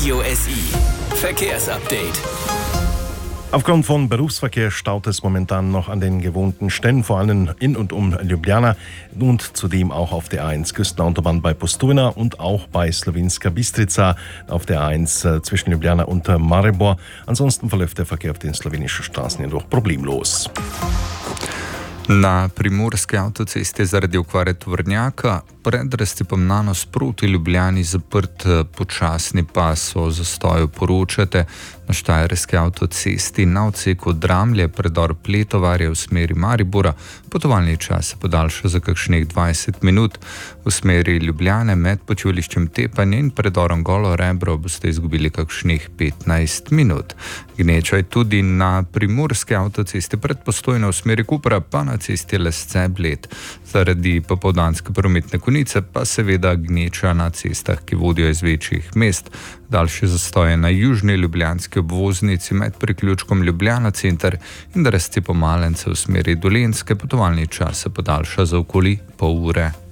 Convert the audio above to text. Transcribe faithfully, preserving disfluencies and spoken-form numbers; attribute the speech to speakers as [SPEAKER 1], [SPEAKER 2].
[SPEAKER 1] Radio S I. Verkehrsupdate.
[SPEAKER 2] Aufgrund von Berufsverkehr staut es momentan noch an den gewohnten Stellen, vor allem in und um Ljubljana und zudem auch auf der A eins Küstenautobahn bei Postojna und auch bei Slovenska Bistrica auf der A eins äh, zwischen Ljubljana und äh, Maribor. Ansonsten verläuft der Verkehr auf den slowenischen Straßen jedoch problemlos.
[SPEAKER 3] Na primorski avtocesti je zaradi okvare tovornjaka pred raztipom na nasproti Ljubljani zaprt počasni pas. O zastoju poročate na štajerski avtocesti na odseku od Dramlje predor Pletovarje v smeri Maribora. Potovalni čas se podaljša za kakšnih dvajset minut. V smeri Ljubljane med počivališčem Tepanje in predorom Golo Rebro boste izgubili kakšnih petnajst minut. Gneča je tudi na primorski avtocesti pred Postojno v smeri Kopra, pa na cesti Lesce-Bled. Zaradi popoldanske prometne konice pa seveda gneča na cestah, ki vodijo iz večjih mest. Daljše zastoje na južni ljubljanski obvoznici med priključkom Ljubljana center in raztipom Malence v smeri Dolenjske. Potovalni čas se podaljša za okoli pol ure.